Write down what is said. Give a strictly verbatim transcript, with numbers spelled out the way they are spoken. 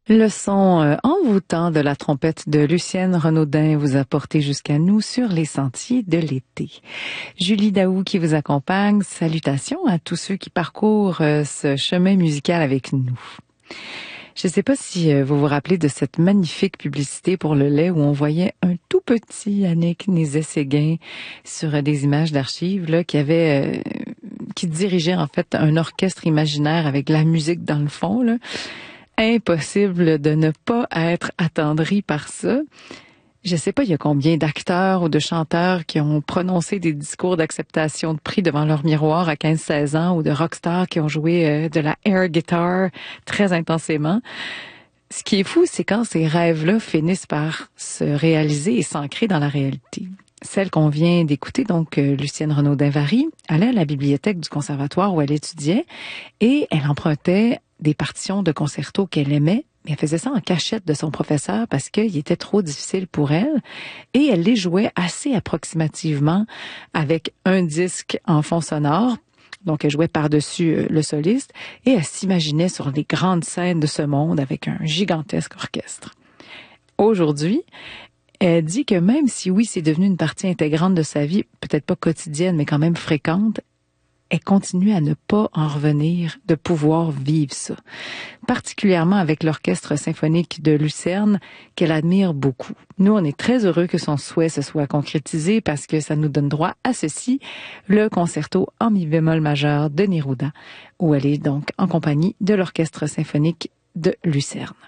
Le son euh, envoûtant de la trompette de Lucienne Renaudin vous a porté jusqu'à nous sur les sentiers de l'été. Julie Daou qui vous accompagne, salutations à tous ceux qui parcourent euh, ce chemin musical avec nous. Je ne sais pas si euh, vous vous rappelez de cette magnifique publicité pour le lait où on voyait un tout petit Annick Nézet-Séguin sur euh, des images d'archives là, qui avait, euh, qui dirigeait en fait un orchestre imaginaire avec la musique dans le fond là. Impossible de ne pas être attendri par ça. Je sais pas, il y a combien d'acteurs ou de chanteurs qui ont prononcé des discours d'acceptation de prix devant leur miroir à quinze seize ans ou de rockstars qui ont joué euh, de la air guitar très intensément. Ce qui est fou, c'est quand ces rêves-là finissent par se réaliser et s'ancrer dans la réalité. Celle qu'on vient d'écouter, donc euh, Lucienne Renaudin-Vary, allait à la bibliothèque du conservatoire où elle étudiait et elle empruntait des partitions de concerto qu'elle aimait, mais elle faisait ça en cachette de son professeur parce qu'il était trop difficile pour elle et elle les jouait assez approximativement avec un disque en fond sonore. Donc, elle jouait par-dessus le soliste et elle s'imaginait sur les grandes scènes de ce monde avec un gigantesque orchestre. Aujourd'hui, elle dit que même si oui, c'est devenu une partie intégrante de sa vie, peut-être pas quotidienne, mais quand même fréquente, elle continue à ne pas en revenir de pouvoir vivre ça. Particulièrement avec l'Orchestre symphonique de Lucerne, qu'elle admire beaucoup. Nous, on est très heureux que son souhait se soit concrétisé parce que ça nous donne droit à ceci, le concerto en mi bémol majeur de Neruda, où elle est donc en compagnie de l'Orchestre symphonique de Lucerne.